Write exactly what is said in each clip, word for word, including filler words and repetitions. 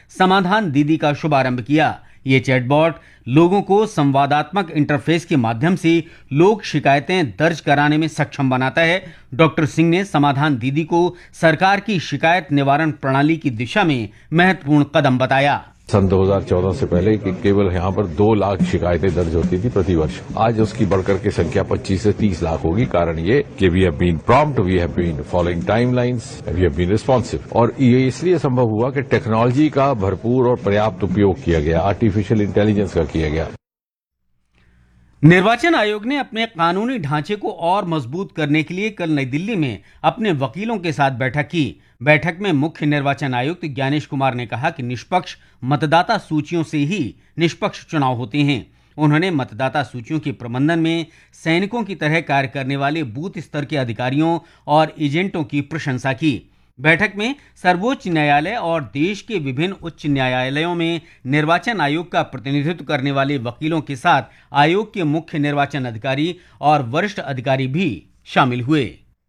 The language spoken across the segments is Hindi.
समाधान दीदी का शुभारंभ किया। ये चैटबॉट लोगों को संवादात्मक इंटरफेस के माध्यम से लोक शिकायतें दर्ज कराने में सक्षम बनाता है। डॉक्टर सिंह ने समाधान दीदी को सरकार की शिकायत निवारण प्रणाली की दिशा में महत्वपूर्ण कदम बताया। सन दो हज़ार चौदह से पहले कि केवल यहाँ पर दो लाख शिकायतें दर्ज होती थी प्रति वर्ष, आज उसकी बढ़कर के संख्या पच्चीस से तीस लाख होगी। कारण ये कि we have been prompt, we have been following timelines, we have been responsive. और ये इसलिए संभव हुआ कि टेक्नोलॉजी का भरपूर और पर्याप्त उपयोग किया गया, आर्टिफिशियल इंटेलिजेंस का किया गया। निर्वाचन आयोग ने अपने कानूनी ढांचे को और मजबूत करने के लिए कल नई दिल्ली में अपने वकीलों के साथ बैठक की। बैठक में मुख्य निर्वाचन आयुक्त ज्ञानेश कुमार ने कहा कि निष्पक्ष मतदाता सूचियों से ही निष्पक्ष चुनाव होते हैं। उन्होंने मतदाता सूचियों के प्रबंधन में सैनिकों की तरह कार्य करने वाले बूथ स्तर के अधिकारियों और एजेंटों की प्रशंसा की। बैठक में सर्वोच्च न्यायालय और देश के विभिन्न उच्च न्यायालयों में निर्वाचन आयोग का प्रतिनिधित्व करने वाले वकीलों के साथ आयोग के मुख्य निर्वाचन अधिकारी और वरिष्ठ अधिकारी भी शामिल हुए।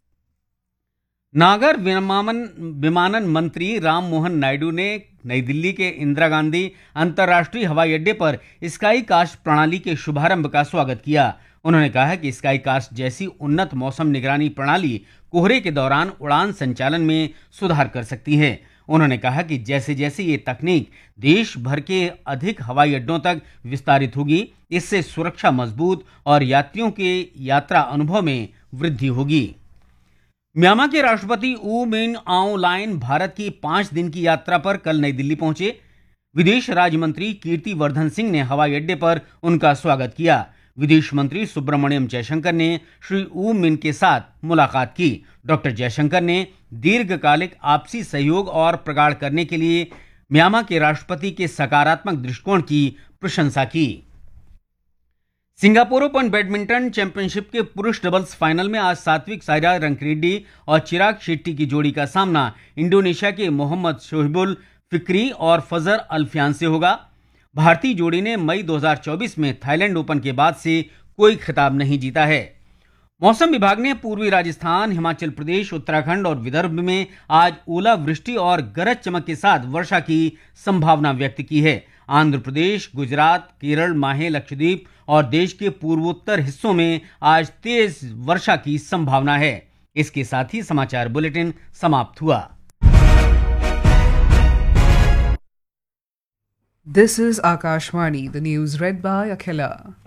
नागर विमानन विमानन मंत्री राम मोहन नायडू ने नई दिल्ली के इंदिरा गांधी अंतर्राष्ट्रीय हवाई अड्डे पर स्काई कास्ट प्रणाली के शुभारंभ का स्वागत किया। उन्होंने कहा कि स्काई कास्ट जैसी उन्नत मौसम निगरानी प्रणाली कोहरे के दौरान उड़ान संचालन में सुधार कर सकती है। उन्होंने कहा कि जैसे जैसे ये तकनीक देश भर के अधिक हवाई अड्डों तक विस्तारित होगी, इससे सुरक्षा मजबूत और यात्रियों के यात्रा अनुभव में वृद्धि होगी। म्यांमार के राष्ट्रपति ऊ मिन आउं लाइन भारत की पांच दिन की यात्रा पर कल नई दिल्ली पहुंचे। विदेश राज्य मंत्री कीर्ति वर्धन सिंह ने हवाई अड्डे पर उनका स्वागत किया। विदेश मंत्री सुब्रमण्यम जयशंकर ने श्री ऊ मिन के साथ मुलाकात की। डॉक्टर जयशंकर ने दीर्घकालिक आपसी सहयोग और प्रगाढ़ करने के लिए म्यांमार के राष्ट्रपति के सकारात्मक दृष्टिकोण की प्रशंसा की। सिंगापुर ओपन बैडमिंटन चैंपियनशिप के पुरुष डबल्स फाइनल में आज सात्विक साईराज रंकीरेड्डी और चिराग शेट्टी की जोड़ी का सामना इंडोनेशिया के मोहम्मद शोहिबुल फिक्री और फजर अल्फियान से होगा। भारतीय जोड़ी ने मई दो हज़ार चौबीस में थाईलैंड ओपन के बाद से कोई खिताब नहीं जीता है। मौसम विभाग ने पूर्वी राजस्थान, हिमाचल प्रदेश, उत्तराखंड और विदर्भ में आज ओलावृष्टि और गरज चमक के साथ वर्षा की संभावना व्यक्त की है। आंध्र प्रदेश, गुजरात, केरल, माहे, लक्षद्वीप और देश के पूर्वोत्तर हिस्सों में आज तेज वर्षा की संभावना है। इसके साथ ही समाचार बुलेटिन समाप्त हुआ। This is Akashvani, the news read by Akhila.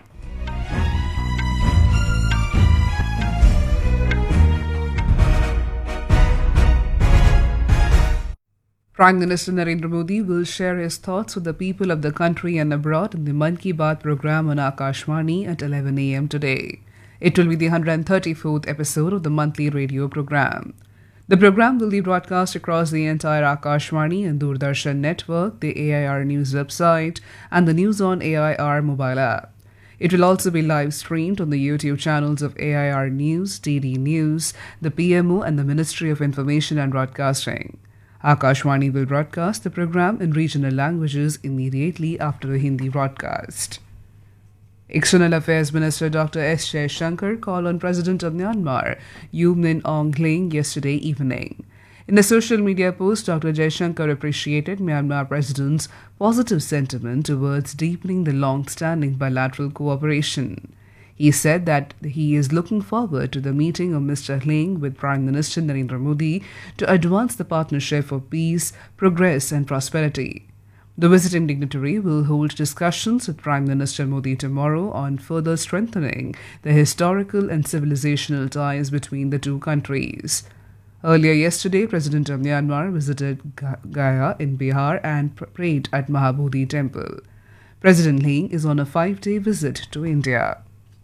Prime Minister Narendra Modi will share his thoughts with the people of the country and abroad in the Mann Ki Baat program on Akashvani at eleven a m today. It will be the one hundred thirty-fourth episode of the monthly radio program. The program will be broadcast across the entire Akashvani and Doordarshan network, the A I R News website, and the News on A I R mobile app. It will also be live streamed on the YouTube channels of A I R News, D D News, the P M O, and the Ministry of Information and Broadcasting. Akashvani will broadcast the program in regional languages immediately after the Hindi broadcast. External Affairs Minister Doctor S. Jaishankar called on President of Myanmar, U Min Aung Hlaing, yesterday evening. In a social media post, Doctor Jaishankar appreciated Myanmar President's positive sentiment towards deepening the long-standing bilateral cooperation. He said that he is looking forward to the meeting of Mister Hlaing with Prime Minister Narendra Modi to advance the partnership for peace, progress and prosperity. The visiting dignitary will hold discussions with Prime Minister Modi tomorrow on further strengthening the historical and civilizational ties between the two countries. Earlier yesterday, President of Myanmar visited Gaya in Bihar and prayed at Mahabodhi Temple. President Hlaing is on a five-day visit to India.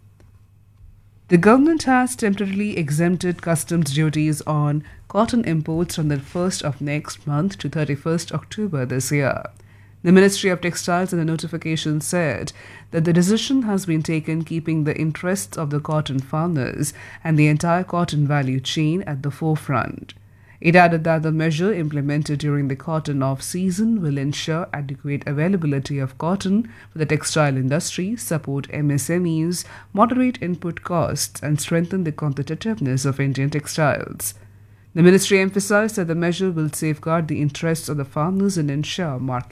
The government has temporarily exempted customs duties on cotton imports from the first of next month to thirty-first October this year. The Ministry of Textiles in a notification said that the decision has been taken keeping the interests of the cotton farmers and the entire cotton value chain at the forefront. It added that the measure implemented during the cotton off-season will ensure adequate availability of cotton for the textile industry, support M S M Es, moderate input costs, and strengthen the competitiveness of Indian textiles. The ministry emphasized that the measure will safeguard the interests of the farmers and ensure market